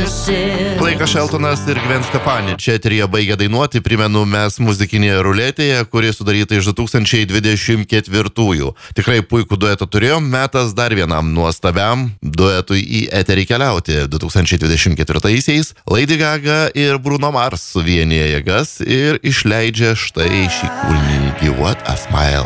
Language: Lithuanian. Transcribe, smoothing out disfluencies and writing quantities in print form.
Blaikas Sheltonas ir Gwen Stefani čia eteryje baigia dainuoti, primenu, mes muzikinėje ruletėje, kuri sudaryta iš 2024-ųjų. Tikrai puikų duetą turėjom, metas dar vienam nuostabiam duetui į eterį keliauti. 2024-aisiais Lady Gaga ir Bruno Mars suvienyje jėgas ir išleidžia štai šį kūrinį Give What a Smile.